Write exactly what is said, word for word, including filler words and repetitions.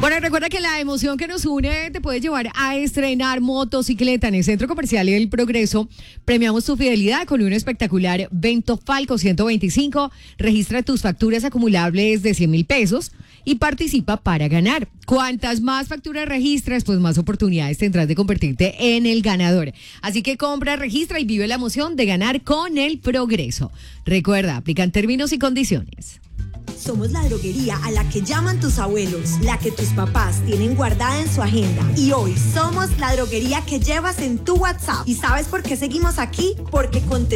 Bueno, recuerda que la emoción que nos une te puede llevar a estrenar motocicleta en el Centro Comercial El Progreso. Premiamos tu fidelidad con un espectacular Vento Falco ciento veinticinco. Registra tus facturas acumulables de cien mil pesos y participa para ganar. Cuantas más facturas registras, pues más oportunidades tendrás de convertirte en el ganador. Así que compra, registra y vive la emoción de ganar con El Progreso. Recuerda, aplican términos y condiciones. Somos la droguería a la que llaman tus abuelos, la que tus papás tienen guardada en su agenda. Y hoy somos la droguería que llevas en tu WhatsApp. ¿Y sabes por qué seguimos aquí? Porque con